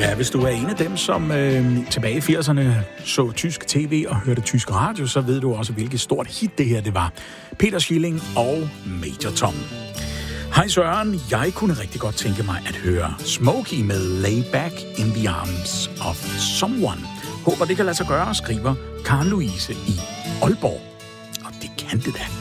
Ja, hvis du er en af dem, som tilbage i 80'erne så tysk tv og hørte tysk radio, så ved du også, hvilket stort hit det her det var. Peter Schilling og Major Tom. Hej Søren, jeg kunne rigtig godt tænke mig at høre Smokey med Lay Back in the Arms of Someone. Håber det kan lade sig gøre, skriver Karen Louise i Aalborg. Og det kan det da.